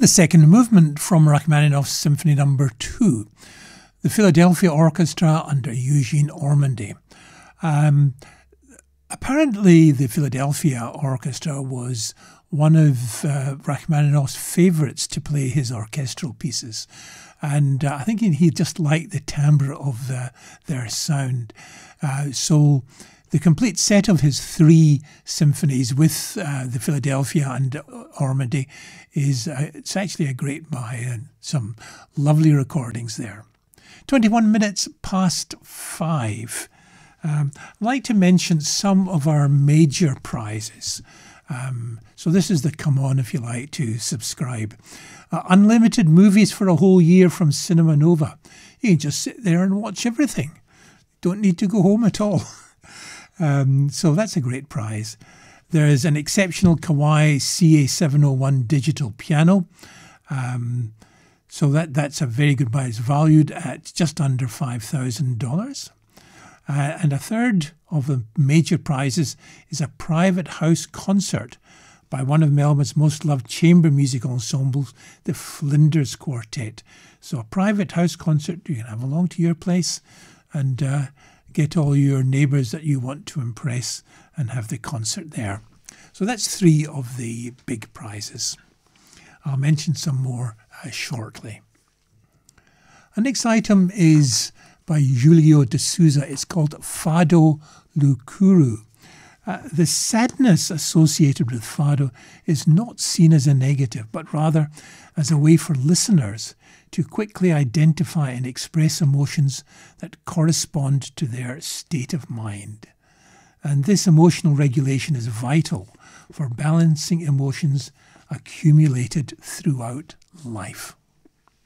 The second movement from Rachmaninoff's Symphony No. 2, the Philadelphia Orchestra under Eugene Ormandy. Apparently, the Philadelphia Orchestra was one of Rachmaninoff's favourites to play his orchestral pieces. And I think he just liked the timbre of their sound. So the complete set of his 3 symphonies with the Philadelphia and Ormandy is it's actually a great buy and some lovely recordings there. 21 minutes past 5. I'd like to mention some of our major prizes. So this is the come on if you like to subscribe. Unlimited movies for a whole year from Cinema Nova. You can just sit there and watch everything. Don't need to go home at all. So that's a great prize. There is an exceptional Kawai CA701 digital piano. So that's a very good prize, valued at just under $5,000. And a third of the major prizes is a private house concert by one of Melbourne's most loved chamber music ensembles, the Flinders Quartet. So a private house concert you can have along to your place and get all your neighbours that you want to impress and have the concert there. So that's 3 of the big prizes. I'll mention some more shortly. Our next item is by Julio de Souza. It's called Fado Lucuru. The sadness associated with fado is not seen as a negative, but rather as a way for listeners to quickly identify and express emotions that correspond to their state of mind. And this emotional regulation is vital for balancing emotions accumulated throughout life.